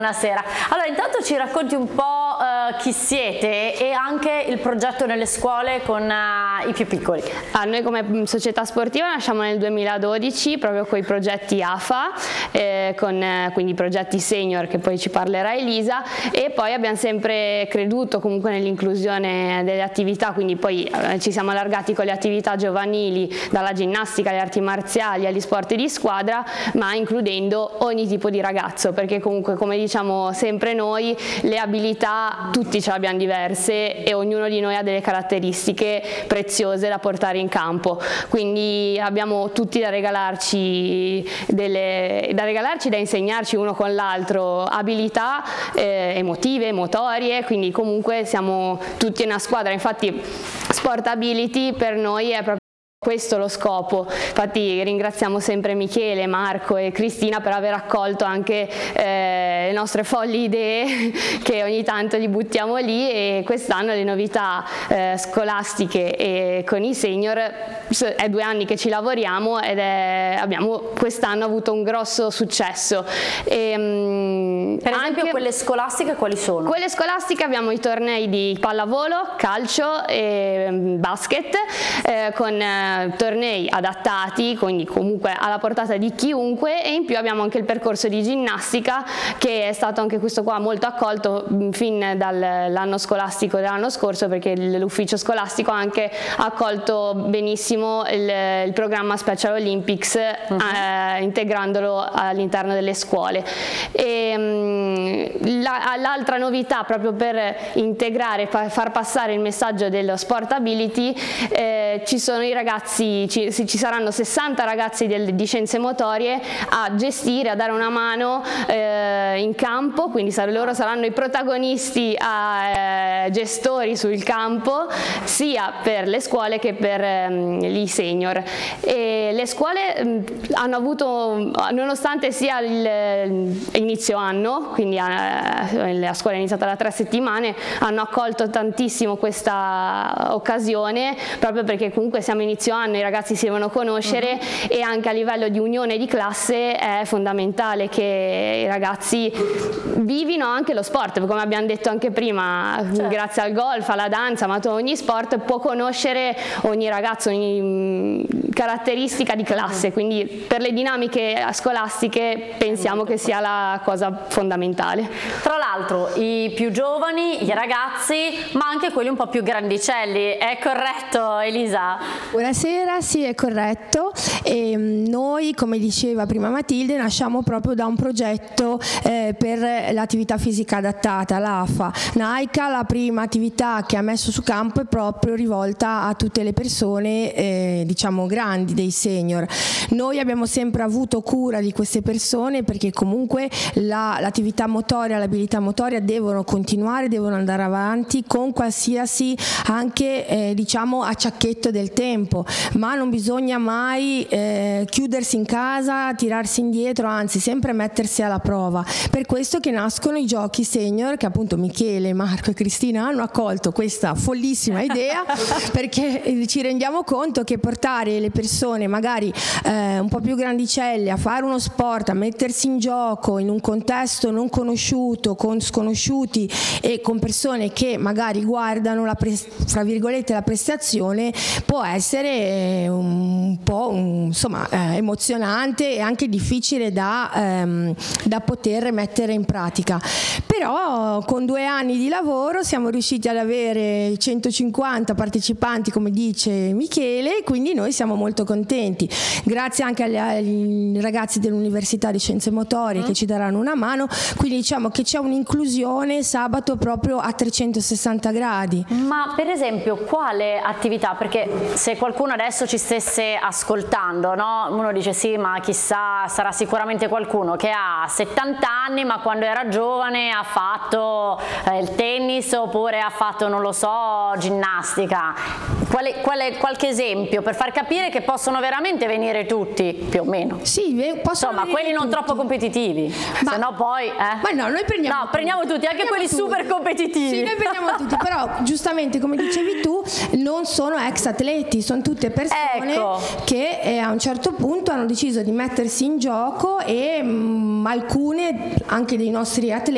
Buonasera. Allora, intanto ci racconti un po' chi siete e anche il progetto nelle scuole con i più piccoli. Noi come società sportiva nasciamo nel 2012 proprio con i progetti AFA, quindi i progetti senior, che poi ci parlerà Elisa, e poi abbiamo sempre creduto comunque nell'inclusione delle attività, quindi poi ci siamo allargati con le attività giovanili, dalla ginnastica alle arti marziali agli sport di squadra, ma includendo ogni tipo di ragazzo, perché comunque, come diciamo sempre noi, le abilità tutti ce le abbiamo diverse e ognuno di noi ha delle caratteristiche preziose da portare in campo, quindi abbiamo tutti da regalarci, da insegnarci uno con l'altro abilità emotive, motorie, quindi comunque siamo tutti una squadra. Infatti Sportability per noi è proprio questo lo scopo. Infatti ringraziamo sempre Michele, Marco e Cristina per aver accolto anche le nostre folli idee che ogni tanto li buttiamo lì, e quest'anno le novità scolastiche e con i senior è 2 anni che ci lavoriamo ed abbiamo quest'anno avuto un grosso successo. Per esempio quelle scolastiche quali sono? Quelle scolastiche abbiamo i tornei di pallavolo, calcio e basket con tornei adattati, quindi comunque alla portata di chiunque, e in più abbiamo anche il percorso di ginnastica, che è stato anche questo qua molto accolto fin dall'anno scolastico dell'anno scorso, perché l'ufficio scolastico ha anche accolto benissimo il programma Special Olympics, integrandolo all'interno delle scuole. L'altra novità, proprio per integrare, far passare il messaggio dello Sportability, ci sono i ragazzi, ci saranno 60 ragazzi di scienze motorie a gestire, a dare una mano in campo, quindi loro saranno i protagonisti, gestori sul campo, sia per le scuole che per gli senior. E le scuole hanno avuto, nonostante sia inizio anno, quindi la scuola è iniziata da 3 settimane, hanno accolto tantissimo questa occasione, proprio perché comunque siamo inizio anno, i ragazzi si devono conoscere, e anche a livello di unione di classe è fondamentale che i ragazzi vivino anche lo sport, come abbiamo detto anche prima, certo, grazie al golf, alla danza, ma ogni sport può conoscere ogni ragazzo, ogni caratteristica di classe, quindi per le dinamiche scolastiche pensiamo che sia la cosa fondamentale. Tra l'altro i più giovani, i ragazzi, ma anche quelli un po' più grandicelli, è corretto Elisa? Buonasera, sì, è corretto. E noi, come diceva prima Matilde, nasciamo proprio da un progetto per l'attività fisica adattata, l'AFA. NAICA, la prima attività che ha messo su campo, è proprio rivolta a tutte le persone diciamo grandi, dei senior. Noi abbiamo sempre avuto cura di queste persone, perché comunque l'attività motoria, l'abilità motoria devono continuare, devono andare avanti con qualsiasi anche diciamo acciacchetto del tempo, ma non bisogna mai chiudersi in casa, tirarsi indietro, anzi sempre mettersi alla prova. Per questo che nascono i giochi senior, che appunto Michele, Marco e Cristina hanno accolto questa follissima idea perché ci rendiamo conto che portare le persone magari un po' più grandicelle a fare uno sport, a mettersi in gioco in un contesto non conosciuto, con sconosciuti e con persone che magari guardano fra virgolette la prestazione, può essere un po' insomma emozionante e anche difficile da poter mettere in pratica. Però con 2 anni di lavoro siamo riusciti ad avere 150 partecipanti, come dice Michele, quindi noi siamo molto contenti, grazie anche ai ragazzi dell'Università di Scienze Motorie che ci daranno una mano, quindi diciamo che c'è un'inclusione sabato proprio a 360 gradi. Ma per esempio quale attività, perché se qualcuno adesso ci stesse ascoltando, no? Uno dice sì, ma chissà, sarà sicuramente qualcuno che ha 70 anni ma quando era giovane ha fatto il tennis, oppure ha fatto, non lo so, ginnastica. Qualche esempio per far capire che possono veramente venire tutti, più o meno? Sì, possono, insomma, quelli non troppo competitivi, se no poi ma no, noi prendiamo tutti, anche quelli super competitivi. Sì, noi prendiamo tutti, però giustamente come dicevi tu, non sono ex atleti, sono tutte persone che a un certo punto hanno deciso di mettersi in gioco, e alcune anche dei nostri atleti